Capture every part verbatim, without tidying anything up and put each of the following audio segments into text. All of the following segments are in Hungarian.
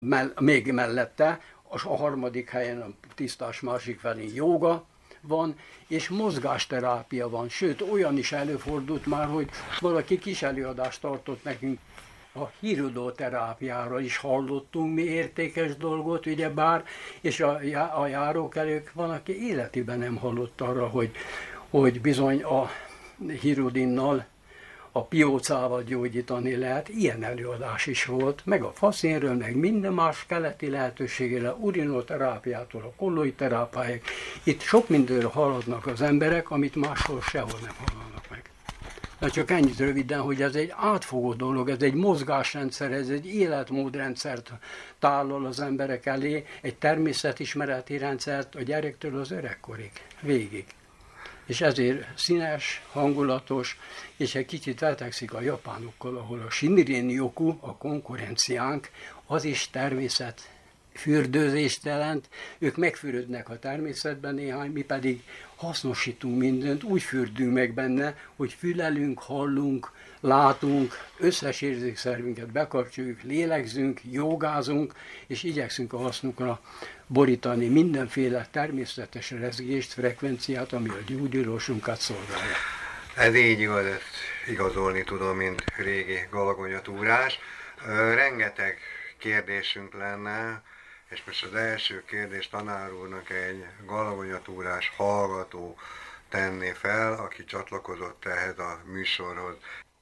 mell- még mellette a harmadik helyen a tisztás másik felén jóga van, és mozgásterápia van. Sőt, olyan is előfordult már, hogy valaki kis előadást tartott nekünk. A hírodoterápiáról is hallottunk mi értékes dolgot, ugyebár, és a, a járókelők van, aki életében nem hallott arra, hogy, hogy bizony a hirudinnal, a piócával gyógyítani lehet. Ilyen előadás is volt, meg a faszénről, meg minden más keleti lehetőségére, urinoterápiától, a kollói terápiáig. Itt sok mindenről hallhatnak az emberek, amit máshol sehol nem hallanak meg. De csak ennyit röviden, hogy ez egy átfogó dolog, ez egy mozgásrendszer, ez egy életmódrendszert tálal az emberek elé, egy természetismereti rendszert a gyerektől az öregkorig, végig. És ezért színes, hangulatos, és egy kicsit vetekszik a japánokkal, ahol a Shinrin-yoku, a konkurenciánk, az is természet fürdőzést jelent, ők megfürödnek a természetben néhány, mi pedig hasznosítunk mindent, úgy fürdünk meg benne, hogy fülelünk, hallunk, látunk, összes érzékszervünket bekapcsoljuk, lélegzünk, jogázunk, és igyekszünk a hasznunkra borítani mindenféle természetes rezgést, frekvenciát, ami a gyógyulósunkat szolgálja. Ez így igaz, ezt igazolni tudom, mint régi galagonyatúrás. Rengeteg kérdésünk lenne, és most az első kérdés tanár úrnak egy galagonyatúrás hallgató tenné fel, aki csatlakozott ehhez a műsorhoz.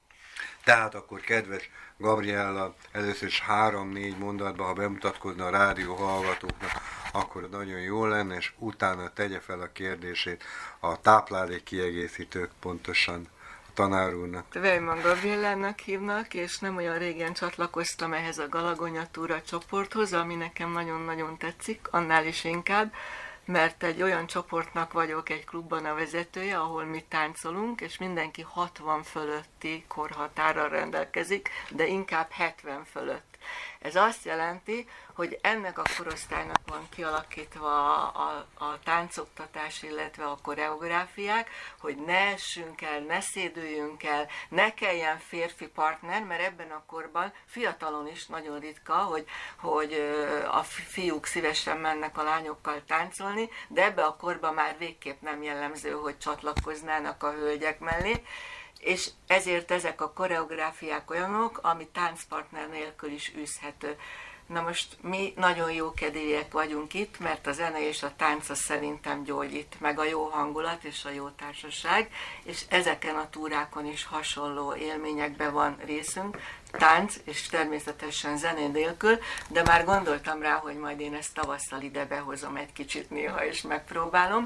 Tehát akkor kedves Gabriella, először is három-négy mondatban, ha bemutatkozna a rádió hallgatóknak, akkor nagyon jó lenne, és utána tegye fel a kérdését a táplálék kiegészítők pontosan a tanár úrnak. Weimann Gabriellának hívnak, és nem olyan régen csatlakoztam ehhez a galagonyatúra csoporthoz, ami nekem nagyon-nagyon tetszik, annál is inkább, mert egy olyan csoportnak vagyok egy klubban a vezetője, ahol mi táncolunk, és mindenki hatvan fölötti korhatárral rendelkezik, de inkább hetven fölött. Ez azt jelenti, hogy ennek a korosztálynak van kialakítva a, a, a táncoktatás, illetve a koreográfiák, hogy ne essünk el, ne szédüljünk el, ne kelljen férfi partner, mert ebben a korban fiatalon is nagyon ritka, hogy, hogy a fiúk szívesen mennek a lányokkal táncolni, de ebben a korban már végképp nem jellemző, hogy csatlakoznának a hölgyek mellé, és ezért ezek a koreográfiák olyanok, ami táncpartner nélkül is űzhető. Na most mi nagyon jó kedélyek vagyunk itt, mert a zene és a tánc szerintem gyógyít, meg a jó hangulat és a jó társaság, és ezeken a túrákon is hasonló élményekben van részünk, tánc és természetesen zené nélkül, de már gondoltam rá, hogy majd én ezt tavasszal ide behozom egy kicsit néha, és megpróbálom,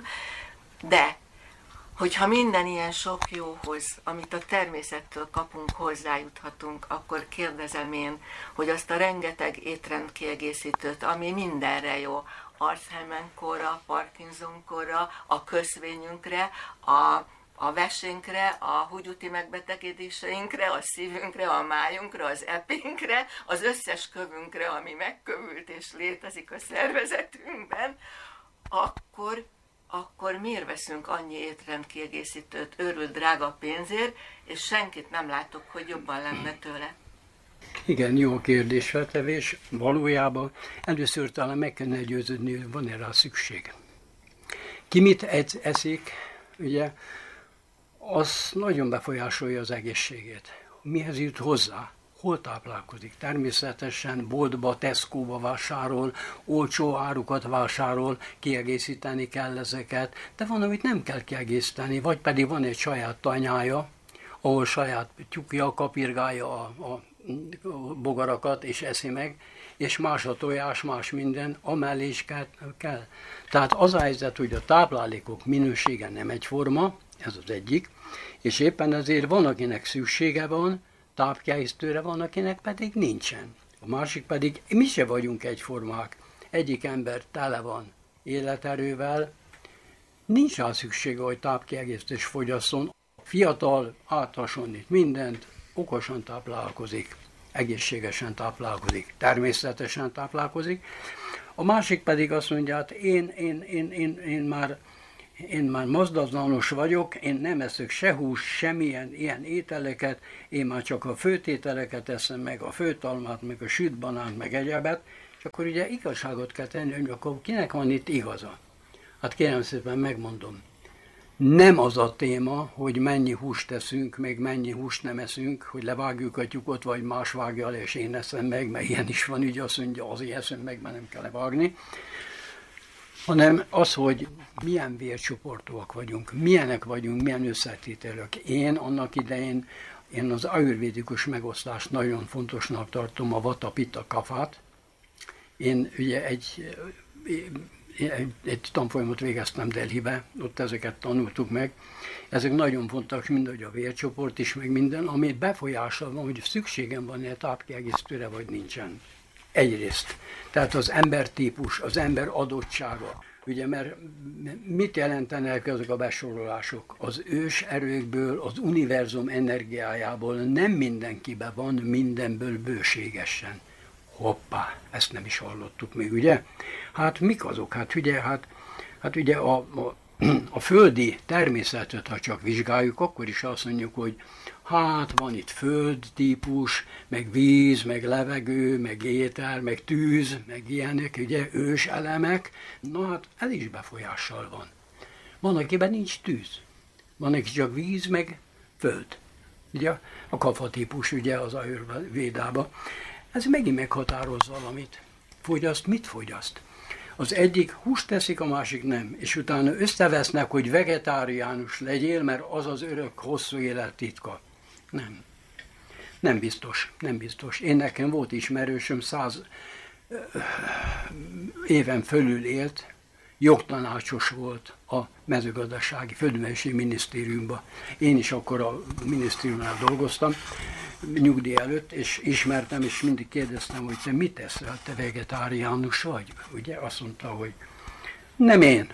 de hogyha minden ilyen sok jóhoz, amit a természettől kapunk, hozzájuthatunk, akkor kérdezem én, hogy azt a rengeteg étrendkiegészítőt, ami mindenre jó, Alzheimer-korra, Parkinson-korra, a köszvényünkre, a, a vesénkre, a húgyúti megbetegedéseinkre, a szívünkre, a májunkra, az epinkre, az összes kövünkre, ami megkövült és létezik a szervezetünkben, akkor akkor miért veszünk annyi étrendkiegészítőt őrült drága pénzért, és senkit nem látok, hogy jobban lenne tőle? Igen, jó kérdésfeltevés. Valójában először talán meg kellene győződni, hogy van-e rá szükség. Ki mit eszik, ugye, az nagyon befolyásolja az egészségét. Mihez jut hozzá? Hol táplálkozik? Természetesen boltba, Tesco-ba vásárol, olcsó árukat vásárol, kiegészíteni kell ezeket, de van, amit nem kell kiegészíteni, vagy pedig van egy saját tanyája, ahol saját tyúkja kapirgálja a, a, a bogarakat és eszi meg, és más a tojás, más minden, amellé is kell, kell. Tehát az a helyzet, hogy a táplálékok minősége nem egyforma, ez az egyik, és éppen ezért van, akinek szüksége van, tápkiegészítőre, van, akinek pedig nincsen. A másik pedig, mi se vagyunk egyformák. Egyik ember tele van életerővel, nincs rá szüksége, hogy tápkiegészítést fogyasszon. Fiatal, áthasonlít mindent, okosan táplálkozik, egészségesen táplálkozik, természetesen táplálkozik. A másik pedig azt mondja, hát én, én, én, én, én már Én már mazdazlanos vagyok, én nem eszek se hús, semmilyen ilyen ételeket, én már csak a főtételeket eszem, meg a főtalmát, meg a süt banánt, meg egyebet, és És akkor ugye igazságot kell tenni, hogy akkor kinek van itt igaza? Hát kérem szépen megmondom. Nem az a téma, hogy mennyi húst teszünk, meg mennyi húst nem eszünk, hogy levágjuk a tyúkot, vagy más vágja le, és én eszem meg, mert ilyen is van, ugye azt mondja, azért eszem meg, mert nem kell levágni. Hanem az, hogy milyen vércsoportúak vagyunk, milyenek vagyunk, milyen összetételök. Én annak idején, én az ajurvédikus megosztást nagyon fontosnak tartom, a vata, pitta, kafát. Én ugye egy, egy, egy tanfolyamot végeztem Delhibe, ott ezeket tanultuk meg. Ezek nagyon fontosak, mindegy a vércsoport is, meg minden, ami befolyással van, hogy szükségem van egy tápkiegészítőre, vagy nincsen. Egyrészt. Tehát az embertípus, az ember adottsága. Ugye, mert mit jelentenek ezek a besorolások? Az ős erőkből, az univerzum energiájából nem mindenkiben van mindenből bőségesen. Hoppá, ezt nem is hallottuk még, ugye? Hát mik azok? Hát ugye, hát, hát ugye a, a, a földi természetet, ha csak vizsgáljuk, akkor is azt mondjuk, hogy hát van itt földtípus, meg víz, meg levegő, meg étel, meg tűz, meg ilyenek, ugye ős elemek. Na hát ez is befolyással van. Van, akiben nincs tűz. Van, aki csak víz, meg föld. Ugye a kafatípus, ugye az ajurvédában. Ez megint meghatároz valamit. Fogyaszt, mit fogyaszt? Az egyik húst teszik, a másik nem. És utána összevesznek, hogy vegetáriánus legyél, mert az az örök hosszú élet titka. Nem. Nem biztos, nem biztos. Én nekem volt ismerősöm, száz éven fölül élt, jogtanácsos volt a mezőgazdasági földművelési minisztériumban. Én is akkor a minisztériumnál dolgoztam, nyugdíj előtt, és ismertem, és mindig kérdeztem, hogy te mit teszel, te vegetáriánus vagy? Ugye azt mondta, hogy nem én.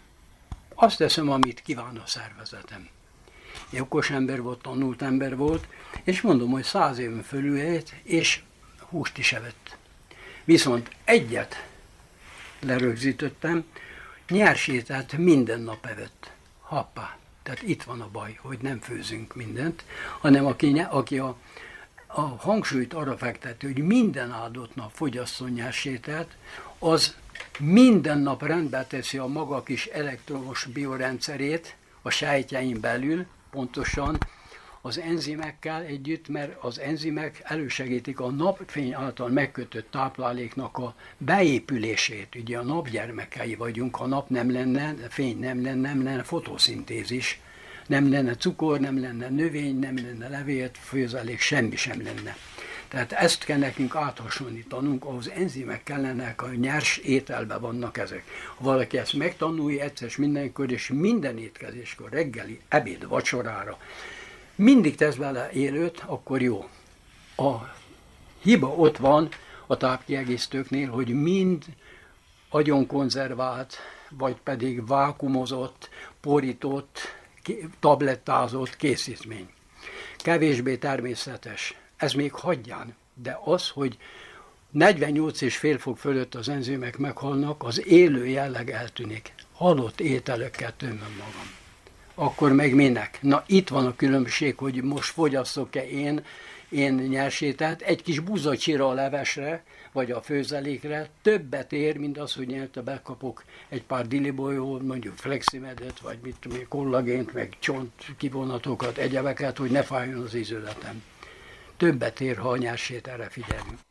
Azt teszem, amit kíván a szervezetem. Egy okos ember volt, tanult ember volt, és mondom, hogy száz éven fölül élt, és húst is evett. Viszont egyet lerögzítettem, nyers ételt minden nap evett. Hoppá! Tehát itt van a baj, hogy nem főzünk mindent, hanem aki, aki a, a hangsúlyt arra fekteti, hogy minden áldott nap fogyasszon nyers ételt, az minden nap rendbe teszi a maga kis elektromos biorendszerét a sejtjein belül, pontosan az enzimekkel együtt, mert az enzimek elősegítik a napfény által megkötött tápláléknak a beépülését. Ugye a napgyermekei vagyunk, ha nap nem lenne, fény nem lenne, nem lenne fotoszintézis, nem lenne cukor, nem lenne növény, nem lenne levél, főzelék, semmi sem lenne. Tehát ezt kell nekünk áthasonlítanunk, ahhoz enzimek kellenek, a nyers ételben vannak ezek. Ha valaki ezt megtanulja egyszer mindenkor, és minden étkezéskor, reggeli, ebéd, vacsorára, mindig tesz bele élőt, akkor jó. A hiba ott van a tápkiegészítőknél, hogy mind agyonkonzervált, vagy pedig vákumozott, porított, tablettázott készítmény. Kevésbé természetes. Ez még hagyján, de az, hogy negyvennyolc és fél fok fölött az enzimek meghalnak, az élő jelleg eltűnik. Halott ételekkel tömöm magam. Akkor meg minek? Na itt van a különbség, hogy most fogyasszok-e én, én nyersételt, egy kis buzacsira a levesre, vagy a főzelékre többet ér, mint az, hogy nyerte bekapok egy pár dilibolyó, mondjuk fleximedet, vagy mit tudom én, kollagént, meg csont kivonatokat, egyebeket, hogy ne fájjon az ízületem. Többet ér, ha a nyersételre figyelünk.